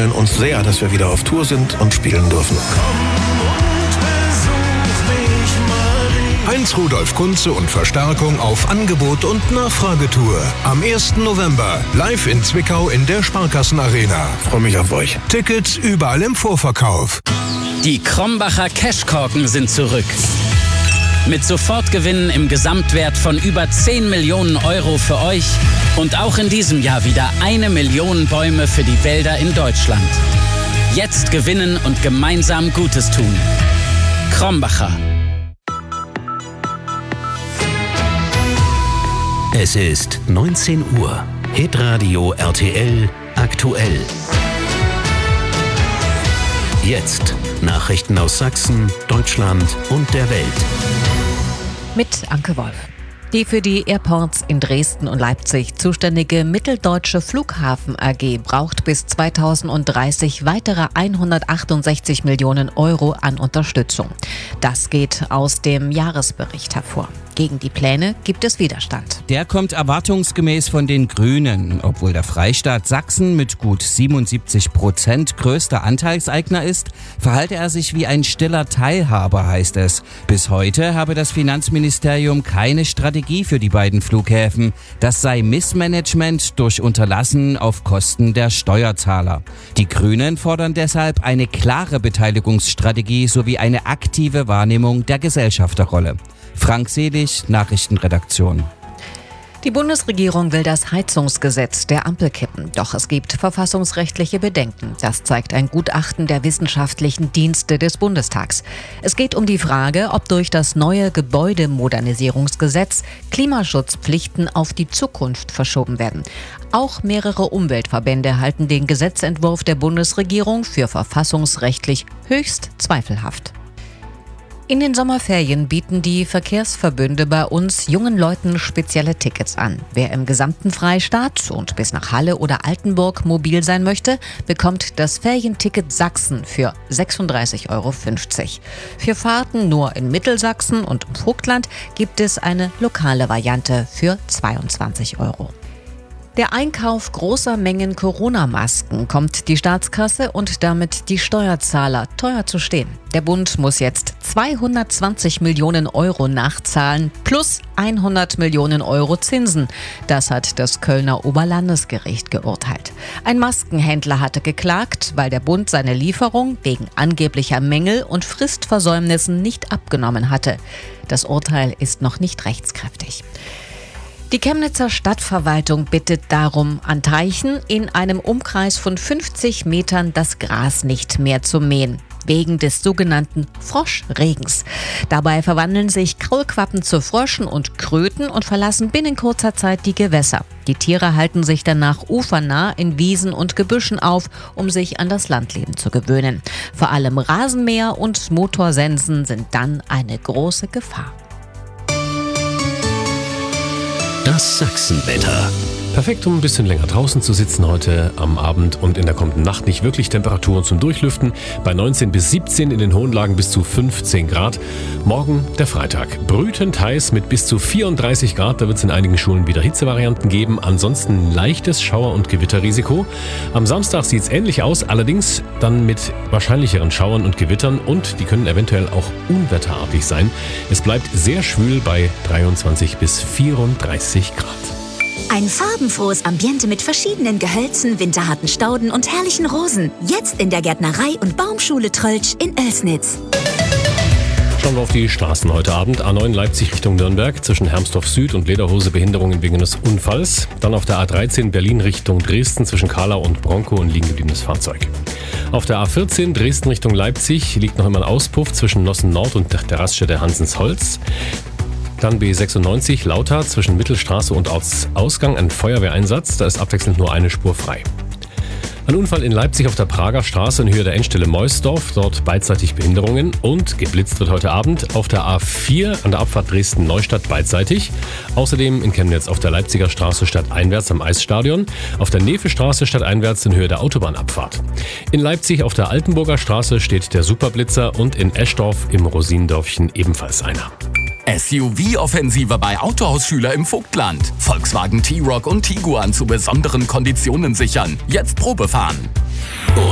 freuen uns sehr, dass wir wieder auf Tour sind und spielen dürfen. Heinz Rudolf Kunze und Verstärkung auf Angebot und Nachfragetour. Am 1. November live in Zwickau in der Sparkassenarena. Freue mich auf euch. Tickets überall im Vorverkauf. Die Krombacher Cashkorken sind zurück. Mit Sofortgewinnen im Gesamtwert von über 10 Millionen Euro für euch und auch in diesem Jahr wieder 1 Million Bäume für die Wälder in Deutschland. Jetzt gewinnen und gemeinsam Gutes tun. Krombacher. Es ist 19 Uhr. Hitradio RTL aktuell. Jetzt Nachrichten aus Sachsen, Deutschland und der Welt. Mit Anke Wolf. Die für die Airports in Dresden und Leipzig zuständige Mitteldeutsche Flughafen AG braucht bis 2030 weitere 168 Millionen Euro an Unterstützung. Das geht aus dem Jahresbericht hervor. Gegen die Pläne gibt es Widerstand. Der kommt erwartungsgemäß von den Grünen. Obwohl der Freistaat Sachsen mit gut 77% größter Anteilseigner ist, verhalte er sich wie ein stiller Teilhaber, heißt es. Bis heute habe das Finanzministerium keine Strategie für die beiden Flughäfen. Das sei Missmanagement durch Unterlassen auf Kosten der Steuerzahler. Die Grünen fordern deshalb eine klare Beteiligungsstrategie sowie eine aktive Wahrnehmung der Gesellschafterrolle. Frank Selig, Nachrichtenredaktion. Die Bundesregierung will das Heizungsgesetz der Ampel kippen. Doch es gibt verfassungsrechtliche Bedenken. Das zeigt ein Gutachten der wissenschaftlichen Dienste des Bundestags. Es geht um die Frage, ob durch das neue Gebäudemodernisierungsgesetz Klimaschutzpflichten auf die Zukunft verschoben werden. Auch mehrere Umweltverbände halten den Gesetzentwurf der Bundesregierung für verfassungsrechtlich höchst zweifelhaft. In den Sommerferien bieten die Verkehrsverbünde bei uns jungen Leuten spezielle Tickets an. Wer im gesamten Freistaat und bis nach Halle oder Altenburg mobil sein möchte, bekommt das Ferienticket Sachsen für 36,50 Euro. Für Fahrten nur in Mittelsachsen und im Vogtland gibt es eine lokale Variante für 22 Euro. Der Einkauf großer Mengen Corona-Masken kommt die Staatskasse und damit die Steuerzahler teuer zu stehen. Der Bund muss jetzt 220 Millionen Euro nachzahlen plus 100 Millionen Euro Zinsen. Das hat das Kölner Oberlandesgericht geurteilt. Ein Maskenhändler hatte geklagt, weil der Bund seine Lieferung wegen angeblicher Mängel und Fristversäumnissen nicht abgenommen hatte. Das Urteil ist noch nicht rechtskräftig. Die Chemnitzer Stadtverwaltung bittet darum, an Teichen in einem Umkreis von 50 Metern das Gras nicht mehr zu mähen, wegen des sogenannten Froschregens. Dabei verwandeln sich Kaulquappen zu Fröschen und Kröten und verlassen binnen kurzer Zeit die Gewässer. Die Tiere halten sich danach ufernah in Wiesen und Gebüschen auf, um sich an das Landleben zu gewöhnen. Vor allem Rasenmäher und Motorsensen sind dann eine große Gefahr. Das Sachsenwetter. Perfekt, um ein bisschen länger draußen zu sitzen heute am Abend und in der kommenden Nacht. Nicht wirklich Temperaturen zum Durchlüften. Bei 19 bis 17 in den hohen Lagen bis zu 15 Grad. Morgen der Freitag. Brütend heiß mit bis zu 34 Grad. Da wird es in einigen Schulen wieder Hitzevarianten geben. Ansonsten leichtes Schauer- und Gewitterrisiko. Am Samstag sieht es ähnlich aus. Allerdings dann mit wahrscheinlicheren Schauern und Gewittern. Und die können eventuell auch unwetterartig sein. Es bleibt sehr schwül bei 23 bis 34 Grad. Ein farbenfrohes Ambiente mit verschiedenen Gehölzen, winterharten Stauden und herrlichen Rosen. Jetzt in der Gärtnerei- und Baumschule Tröltsch in Oelsnitz. Schauen wir auf die Straßen heute Abend. A9 Leipzig Richtung Nürnberg, zwischen Hermsdorf Süd und Lederhose Behinderungen wegen eines Unfalls. Dann auf der A13 Berlin Richtung Dresden, zwischen Kahlau und Bronco ein liegen gebliebenes Fahrzeug. Auf der A14 Dresden Richtung Leipzig liegt noch immer ein Auspuff zwischen Nossen Nord und der Raststätte Hansensholz. Dann B96 Lauter zwischen Mittelstraße und Ortsausgang ein Feuerwehreinsatz. Da ist abwechselnd nur eine Spur frei. Ein Unfall in Leipzig auf der Prager Straße in Höhe der Endstelle Meusdorf. Dort beidseitig Behinderungen. Und geblitzt wird heute Abend auf der A4 an der Abfahrt Dresden-Neustadt beidseitig. Außerdem in Chemnitz auf der Leipziger Straße stadteinwärts am Eisstadion. Auf der Nevestraße stadteinwärts in Höhe der Autobahnabfahrt. In Leipzig auf der Altenburger Straße steht der Superblitzer und in Eschdorf im Rosinendörfchen ebenfalls einer. SUV-Offensive bei Autohausschüler im Vogtland. Volkswagen T-Roc und Tiguan zu besonderen Konditionen sichern. Jetzt Probefahren.